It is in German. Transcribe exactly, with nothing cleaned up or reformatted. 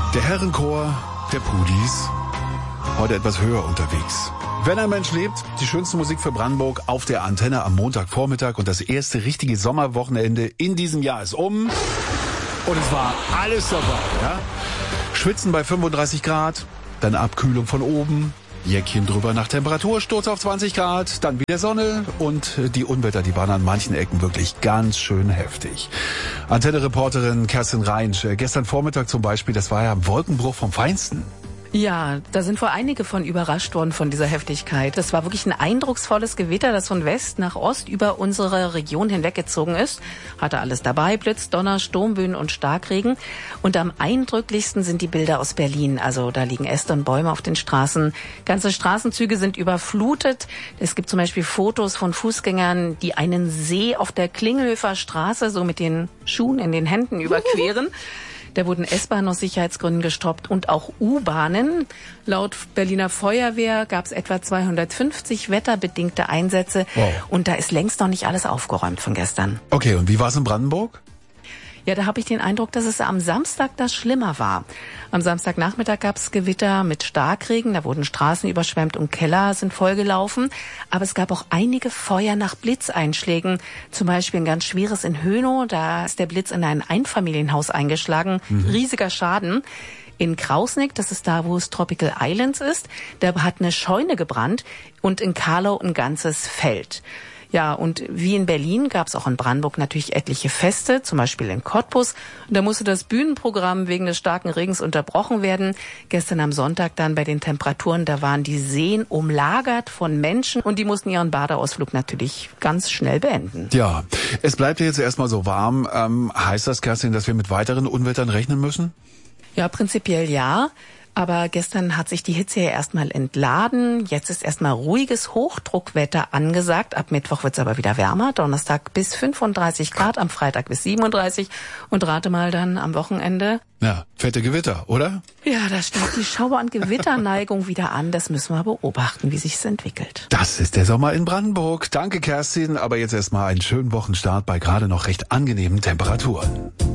Der Herrenchor der Pudis, heute etwas höher unterwegs. Wenn ein Mensch lebt, die schönste Musik für Brandenburg auf der Antenne am Montagvormittag und das erste richtige Sommerwochenende in diesem Jahr ist um. Und es war alles dabei, ja? Schwitzen bei fünfunddreißig Grad, dann Abkühlung von oben, Jäckchen drüber nach Temperatursturz auf zwanzig Grad, dann wieder Sonne und die Unwetter, die waren an manchen Ecken wirklich ganz schön heftig. Antenne-Reporterin Kerstin Reinsch, gestern Vormittag zum Beispiel, das war ja ein Wolkenbruch vom Feinsten. Ja, da sind wohl einige von überrascht worden von dieser Heftigkeit. Das war wirklich ein eindrucksvolles Gewitter, das von West nach Ost über unsere Region hinweggezogen ist. Hatte alles dabei, Blitz, Donner, Sturmböen und Starkregen. Und am eindrücklichsten sind die Bilder aus Berlin. Also da liegen Äste und Bäume auf den Straßen. Ganze Straßenzüge sind überflutet. Es gibt zum Beispiel Fotos von Fußgängern, die einen See auf der Klingelhöfer Straße so mit den Schuhen in den Händen überqueren. Da wurden S-Bahnen aus Sicherheitsgründen gestoppt und auch U-Bahnen. Laut Berliner Feuerwehr gab es etwa zweihundertfünfzig wetterbedingte Einsätze. Wow. Und da ist längst noch nicht alles aufgeräumt von gestern. Okay, und wie war es in Brandenburg? Ja, da habe ich den Eindruck, dass es am Samstag das schlimmer war. Am Samstagnachmittag gab es Gewitter mit Starkregen, da wurden Straßen überschwemmt und Keller sind vollgelaufen. Aber es gab auch einige Feuer nach Blitzeinschlägen. Zum Beispiel ein ganz schweres in Hönow, da ist der Blitz in ein Einfamilienhaus eingeschlagen. Mhm. Riesiger Schaden. In Krausnick, das ist da, wo es Tropical Islands ist, da hat eine Scheune gebrannt und in Karlau ein ganzes Feld. Ja, und wie in Berlin gab es auch in Brandenburg natürlich etliche Feste, zum Beispiel in Cottbus. Und da musste das Bühnenprogramm wegen des starken Regens unterbrochen werden. Gestern am Sonntag dann bei den Temperaturen, da waren die Seen umlagert von Menschen und die mussten ihren Badeausflug natürlich ganz schnell beenden. Ja, es bleibt ja jetzt erstmal so warm. Ähm, heißt das, Kerstin, dass wir mit weiteren Unwettern rechnen müssen? Ja, prinzipiell ja. Aber gestern hat sich die Hitze ja erstmal entladen. Jetzt ist erstmal ruhiges Hochdruckwetter angesagt. Ab Mittwoch wird es aber wieder wärmer. Donnerstag bis fünfunddreißig Grad, am Freitag bis siebenunddreißig. Und rate mal dann am Wochenende. Ja, fette Gewitter, oder? Ja, da steigt die Schauer- und Gewitterneigung wieder an. Das müssen wir beobachten, wie sich's entwickelt. Das ist der Sommer in Brandenburg. Danke, Kerstin. Aber jetzt erstmal einen schönen Wochenstart bei gerade noch recht angenehmen Temperaturen.